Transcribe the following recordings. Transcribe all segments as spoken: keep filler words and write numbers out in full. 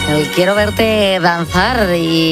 El quiero verte danzar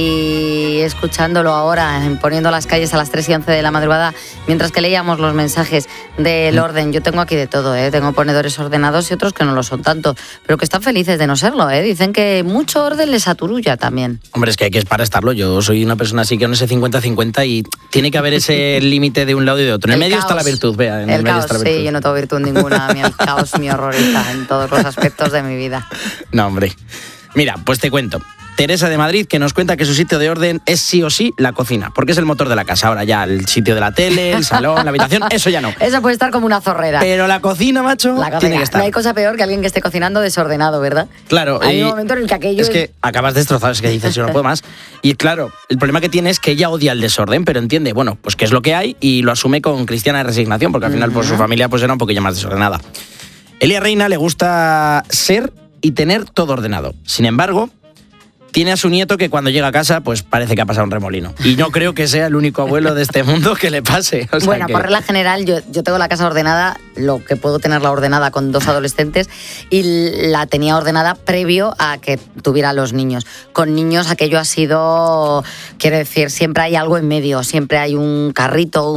y escuchándolo ahora, poniendo las calles a las tres y once de la madrugada, mientras que leíamos los mensajes del orden. Yo tengo aquí de todo, ¿eh? Tengo ponedores ordenados y otros que no lo son tanto, pero que están felices de no serlo, ¿eh? Dicen que mucho orden les aturulla también. Hombre, es que hay que es para estarlo. Yo soy una persona así que no sé cincuenta cincuenta y tiene que haber ese límite de un lado y de otro. En el, el medio caos. Está la virtud, vea. En el, el medio caos, está la virtud. Sí, yo no tengo virtud ninguna. A mí el caos me horroriza en todos los aspectos de mi vida. No, hombre. Mira, pues te cuento. Teresa de Madrid, que nos cuenta que su sitio de orden es sí o sí la cocina, porque es el motor de la casa. Ahora ya el sitio de la tele, el salón, la habitación, eso ya no. Eso puede estar como una zorrera. Pero la cocina, macho, la cocina. Tiene que estar. No hay cosa peor que alguien que esté cocinando desordenado, ¿verdad? Claro. Hay un momento en el que aquello... Es que acabas destrozado, es que dices, yo no puedo más. Y claro, el problema que tiene es que ella odia el desorden, pero entiende, bueno, pues que es lo que hay y lo asume con cristiana resignación, porque al final, uh-huh. pues su familia pues era un poquillo más desordenada. Elia Reina le gusta ser y tener todo ordenado. Sin embargo, tiene a su nieto que cuando llega a casa pues parece que ha pasado un remolino. Y no creo que sea el único abuelo de este mundo que le pase. O sea bueno, que... por regla general yo, yo tengo la casa ordenada, lo que puedo tenerla ordenada con dos adolescentes, y la tenía ordenada previo a que tuviera los niños. Con niños aquello ha sido, quiero decir, siempre hay algo en medio, siempre hay un carrito,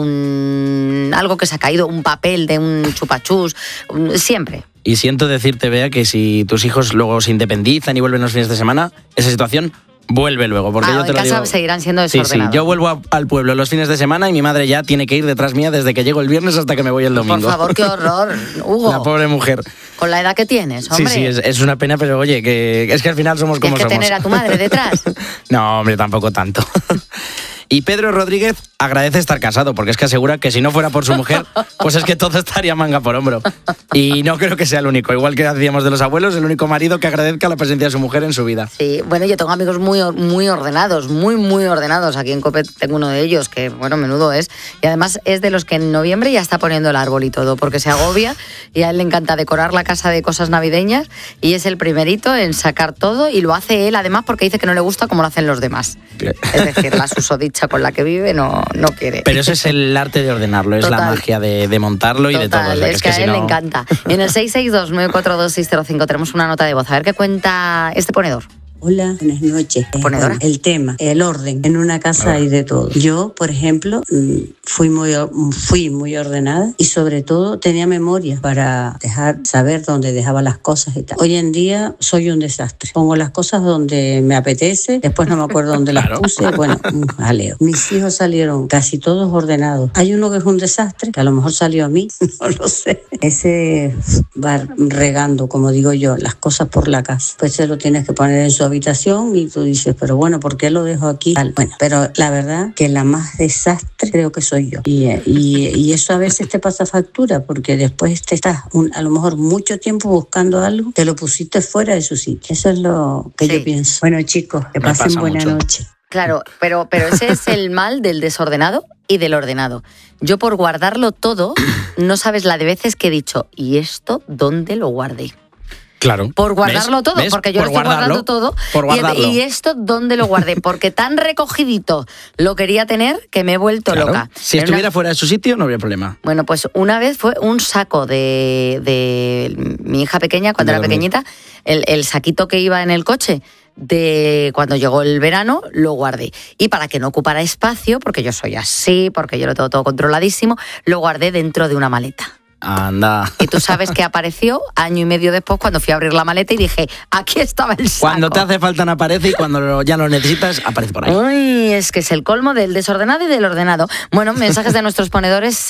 un algo que se ha caído, un papel de un chupachús, un... siempre. Y siento decirte, Bea, que si tus hijos luego se independizan y vuelven los fines de semana, esa situación vuelve luego. Porque ah, yo te en lo casa digo, seguirán siendo desordenados. Sí, sí, yo vuelvo a, al pueblo los fines de semana y mi madre ya tiene que ir detrás mía desde que llego el viernes hasta que me voy el domingo. Por favor, qué horror, Hugo. La pobre mujer. Con la edad que tienes, hombre. Sí, sí, es, es una pena, pero oye, que es que al final somos como somos. ¿Tienes que tener a tu madre detrás? No, hombre, tampoco tanto. Y Pedro Rodríguez agradece estar casado, porque es que asegura que si no fuera por su mujer, pues es que todo estaría manga por hombro. Y no creo que sea el único. Igual que decíamos de los abuelos, el único marido que agradezca la presencia de su mujer en su vida. Sí, bueno, yo tengo amigos muy, muy ordenados, muy, muy ordenados. Aquí en Cope tengo uno de ellos, que, bueno, menudo es. Y además es de los que en noviembre ya está poniendo el árbol y todo, porque se agobia y a él le encanta decorar la casa de cosas navideñas y es el primerito en sacar todo y lo hace él, además, porque dice que no le gusta como lo hacen los demás. Es decir, la susodicha con la que vive no, no quiere. Pero ese es el arte de ordenarlo, es Total. La magia de, de montarlo y Total, de todo. O sea, es, es que, que a él si no... le encanta. En el seis seis dos, nueve cuatro dos, seis cero cinco tenemos una nota de voz. A ver qué cuenta este ponedor. Hola, buenas noches. Ponedora. El tema, el orden. En una casa hay de todo. Yo, por ejemplo, fui muy, fui muy ordenada y sobre todo tenía memoria para dejar, saber dónde dejaba las cosas y tal. Hoy en día soy un desastre. Pongo las cosas donde me apetece, después no me acuerdo dónde claro. las puse. Bueno, jaleo. Mis hijos salieron casi todos ordenados. Hay uno que es un desastre, que a lo mejor salió a mí, no lo sé. Ese va regando, como digo yo, las cosas por la casa. Pues se lo tienes que poner en su habitación y tú dices, pero bueno, ¿por qué lo dejo aquí? Bueno, pero la verdad que la más desastre creo que soy yo. Y, y, y eso a veces te pasa factura, porque después te estás un, a lo mejor mucho tiempo buscando algo, te lo pusiste fuera de su sitio. Eso es lo que sí. yo pienso. Bueno, chicos, que Me pasen buena mucho. noche. Claro, pero, pero ese es el mal del desordenado y del ordenado. Yo por guardarlo todo, no sabes la de veces que he dicho, ¿y esto dónde lo guardé? Claro. Por guardarlo ¿Ves? todo, ¿Ves? porque yo por lo estoy guardando todo. Por guardarlo. Y, y esto, ¿dónde lo guardé? Porque tan recogidito lo quería tener que me he vuelto claro. loca. Si Era estuviera una... fuera de su sitio, no habría problema. Bueno, pues una vez fue un saco de, de mi hija pequeña, cuando de era dormir. pequeñita, el, el saquito que iba en el coche, de cuando llegó el verano, lo guardé. Y para que no ocupara espacio, porque yo soy así, porque yo lo tengo todo controladísimo, lo guardé dentro de una maleta. Anda. Y tú sabes que apareció año y medio después cuando fui a abrir la maleta y dije, aquí estaba el saco. Cuando te hace falta no aparece y cuando ya lo necesitas aparece por ahí. Uy, es que es el colmo del desordenado y del ordenado. Bueno, mensajes de nuestros ponedores